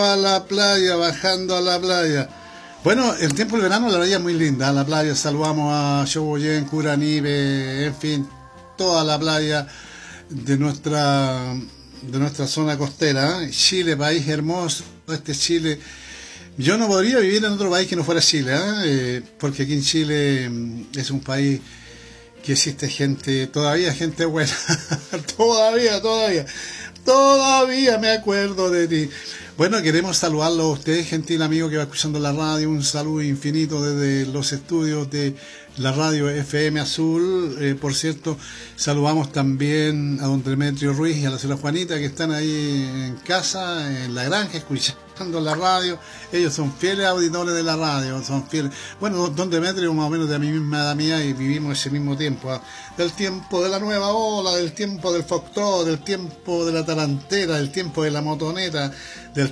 a la playa, bajando a la playa. Bueno, el tiempo del verano la playa es muy linda. La playa, saludamos a Choboyén, Curanibe, en fin, toda la playa de nuestra zona costera. Chile, país hermoso, este Chile. Yo no podría vivir en otro país que no fuera Chile, porque aquí en Chile es un país que existe gente, todavía gente buena, todavía me acuerdo de ti. Bueno, queremos saludarlo a usted, gentil amigo que va escuchando la radio, un saludo infinito desde los estudios de la radio FM Azul. Por cierto, saludamos también a don Demetrio Ruiz y a la señora Juanita que están ahí en casa, en la granja, escuchando la radio. Ellos son fieles auditores de la radio, son fieles. Bueno, don Demetrio más o menos de mi misma edad mía y vivimos ese mismo tiempo, del tiempo de la nueva ola, del tiempo del foxtrot, del tiempo de la tarantera, del tiempo de la motoneta, del